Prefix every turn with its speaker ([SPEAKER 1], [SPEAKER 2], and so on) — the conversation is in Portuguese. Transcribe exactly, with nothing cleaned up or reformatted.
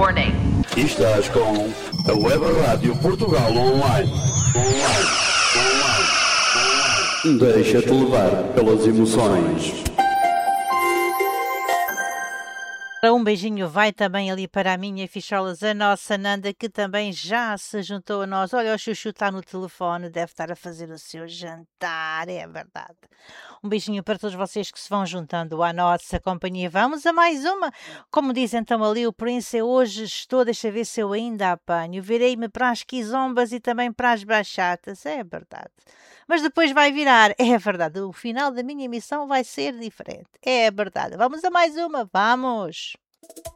[SPEAKER 1] Warning.
[SPEAKER 2] Estás com a Web Rádio Portugal Online. Online. Online. Deixa-te levar pelas emoções.
[SPEAKER 3] Um beijinho vai também ali para a minha ficholas, a nossa Nanda, que também já se juntou a nós. Olha, o Chuchu está no telefone, deve estar a fazer o seu jantar, é verdade. Um beijinho para todos vocês que se vão juntando à nossa companhia. Vamos a mais uma. Como diz então ali o Prince, eu hoje estou, deixa ver se eu ainda apanho. Virei-me para as quizombas e também para as bachatas, é verdade. Mas depois vai virar, é verdade, o final da minha emissão vai ser diferente, é verdade. Vamos a mais uma, vamos!